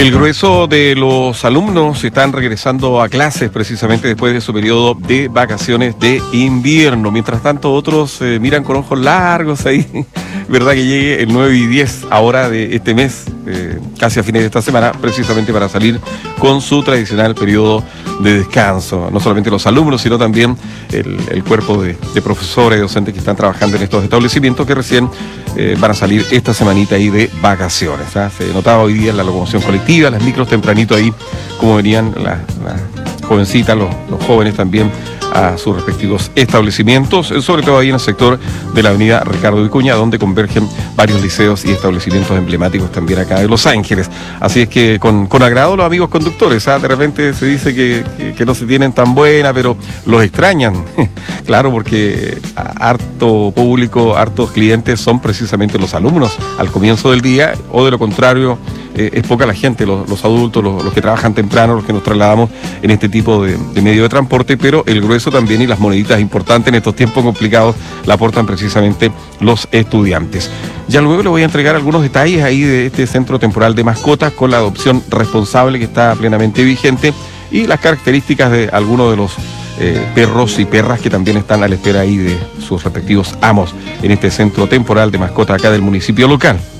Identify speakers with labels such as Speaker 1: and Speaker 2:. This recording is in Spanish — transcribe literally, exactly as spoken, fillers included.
Speaker 1: El grueso de los alumnos están regresando a clases precisamente después de su periodo de vacaciones de invierno. Mientras tanto, otros eh, miran con ojos largos ahí, ¿verdad? Que llegue el nueve y diez ahora de este mes, eh, casi a fines de esta semana, precisamente para salir con su tradicional periodo de descanso. No solamente los alumnos, sino también el, el cuerpo de, de profesores y docentes que están trabajando en estos establecimientos que recién eh, van a salir esta semanita ahí de vacaciones. ¿eh? Se notaba hoy día en la locomoción colectiva, las micros tempranito ahí, como venían las, las jovencitas, los, los jóvenes también a sus respectivos establecimientos, sobre todo ahí en el sector de la avenida Ricardo Vicuña, donde convergen varios liceos y establecimientos emblemáticos también acá de Los Ángeles. Así es que con, con agrado los amigos conductores, ¿eh? De repente se dice que, que, que no se tienen tan buena, pero los extrañan, claro, porque harto público, hartos clientes son precisamente los alumnos al comienzo del día, o de lo contrario, Eh, es poca la gente, los, los adultos, los, los que trabajan temprano, los que nos trasladamos en este tipo de, de medio de transporte, pero el grueso también y las moneditas importantes en estos tiempos complicados la aportan precisamente los estudiantes. Ya luego le voy a entregar algunos detalles ahí de este centro temporal de mascotas con la adopción responsable que está plenamente vigente y las características de algunos de los eh, perros y perras que también están a la espera ahí de sus respectivos amos en este centro temporal de mascotas acá del municipio local.